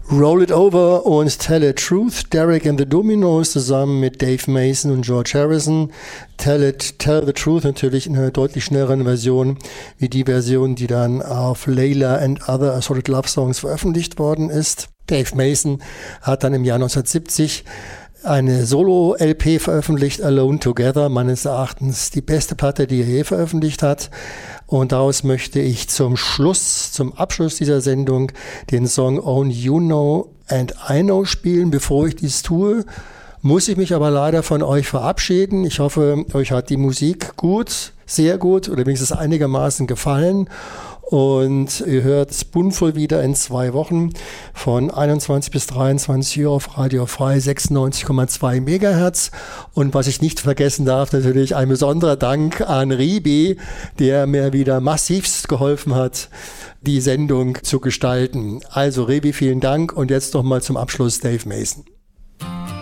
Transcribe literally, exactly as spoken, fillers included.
Roll It Over und Tell It Truth, Derek and the Dominos zusammen mit Dave Mason und George Harrison. Tell It, Tell the Truth natürlich in einer deutlich schnelleren Version, wie die Version, die dann auf Layla and Other Assorted Love Songs veröffentlicht worden ist. Dave Mason hat dann im Jahr neunzehnhundertsiebzig eine Solo-L P veröffentlicht, Alone Together, meines Erachtens die beste Platte, die er je veröffentlicht hat. Und daraus möchte ich zum Schluss, zum Abschluss dieser Sendung den Song Only You Know and I Know spielen. Bevor ich dies tue, muss ich mich aber leider von euch verabschieden. Ich hoffe, euch hat die Musik gut, sehr gut oder wenigstens einigermaßen gefallen. Und ihr hört Spoonful wieder in zwei Wochen von einundzwanzig bis dreiundzwanzig Uhr auf Radio Frei sechsundneunzig Komma zwei Megahertz. Und was ich nicht vergessen darf, natürlich ein besonderer Dank an Ribi, der mir wieder massivst geholfen hat, die Sendung zu gestalten. Also Ribi, vielen Dank und jetzt noch mal zum Abschluss Dave Mason.